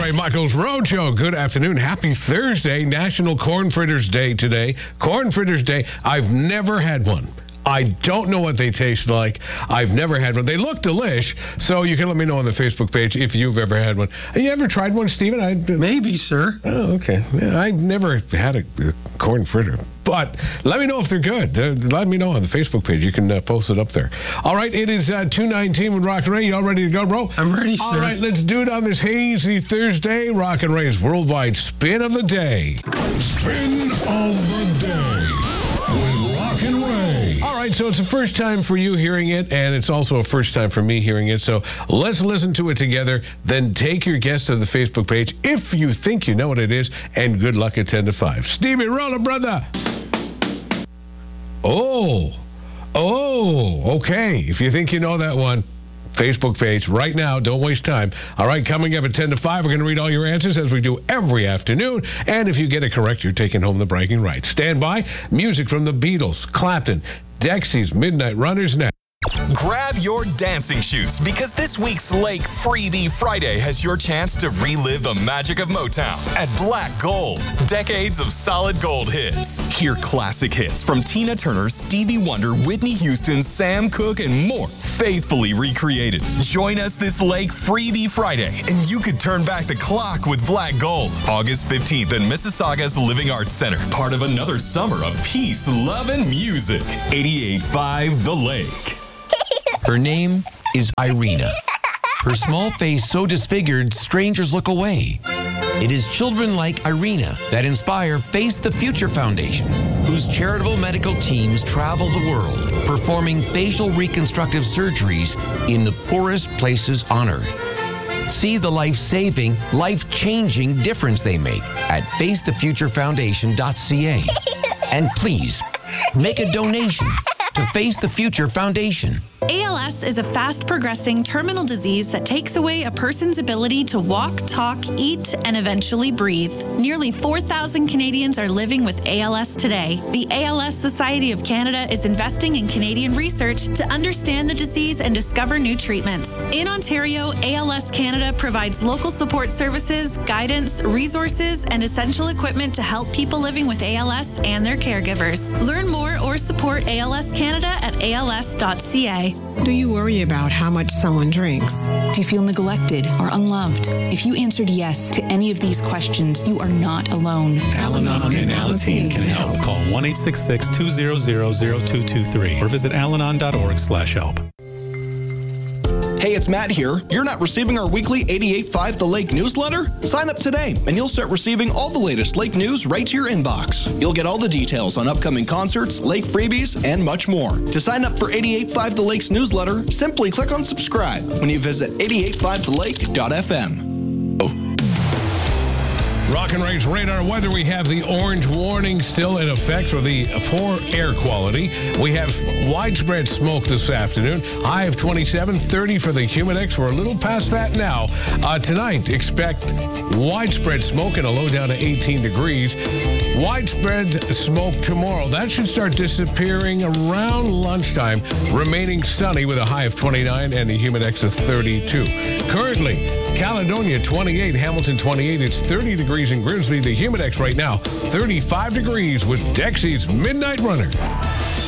Ray Michaels Roadshow. Good afternoon. Happy Thursday. National Corn Fritters Day today. Corn Fritters Day. I've never had one. I don't know what they taste like. I've never had one. They look delish, so you can let me know on the Facebook page if you've ever had one. Have you ever tried one, Stephen? Maybe, sir. Oh, okay. Yeah, I've never had a corn fritter. But let me know if they're good. Let me know on the Facebook page. You can post it up there. All right, it is 2:19 with Rock and Ray. You all ready to go, bro? I'm ready, sir. All right, let's do it on this hazy Thursday. Rock and Ray's worldwide spin of the day. Spin of the day with Rock and Ray. All right, so it's the first time for you hearing it, and it's also a first time for me hearing it. So let's listen to it together. Then take your guess to the Facebook page if you think you know what it is, and good luck at 10 to 5. Stevie, roll it, brother. Okay. If you think you know that one, Facebook page right now. Don't waste time. All right, coming up at 10 to 5, we're going to read all your answers as we do every afternoon. And if you get it correct, you're taking home the bragging rights. Stand by. Music from the Beatles, Clapton, Dexys, Midnight Runners next. Grab your dancing shoes because this week's Lake Freebie Friday has your chance to relive the magic of Motown at Black Gold. Decades of solid gold hits. Hear classic hits from Tina Turner, Stevie Wonder, Whitney Houston, Sam Cooke, and more faithfully recreated. Join us this Lake Freebie Friday and you could turn back the clock with Black Gold. August 15th in Mississauga's Living Arts Center. Part of another summer of peace, love, and music. 88.5 The Lake. Her name is Irina. Her small face so disfigured, strangers look away. It is children like Irina that inspire Face the Future Foundation, whose charitable medical teams travel the world, performing facial reconstructive surgeries in the poorest places on Earth. See the life-saving, life-changing difference they make at facethefuturefoundation.ca. And please, make a donation to Face the Future Foundation. ALS is a fast-progressing terminal disease that takes away a person's ability to walk, talk, eat, and eventually breathe. Nearly 4,000 Canadians are living with ALS today. The ALS Society of Canada is investing in Canadian research to understand the disease and discover new treatments. In Ontario, ALS Canada provides local support services, guidance, resources, and essential equipment to help people living with ALS and their caregivers. Learn more or support ALS Canada at als.ca. Do you worry about how much someone drinks? Do you feel neglected or unloved? If you answered yes to any of these questions, you are not alone. Al-Anon and Alateen can help. Call 1-866-200-0223 or visit alanon.org/help. Hey, it's Matt here. You're not receiving our weekly 88.5 The Lake newsletter? Sign up today, and you'll start receiving all the latest lake news right to your inbox. You'll get all the details on upcoming concerts, lake freebies, and much more. To sign up for 88.5 The Lake's newsletter, simply click on subscribe when you visit 885thelake.fm. Rock and Ray's radar weather. We have the orange warning still in effect for the poor air quality. We have widespread smoke this afternoon. High of 27, 30 for the Humidex. We're a little past that now. Tonight, expect widespread smoke and a low down to 18 degrees. Widespread smoke tomorrow. That should start disappearing around lunchtime. Remaining sunny with a high of 29 and the Humidex of 32. Currently, Caledonia 28, Hamilton 28. It's 30 degrees in Grimsby. The Humidex right now, 35 degrees with Dexys Midnight Runner.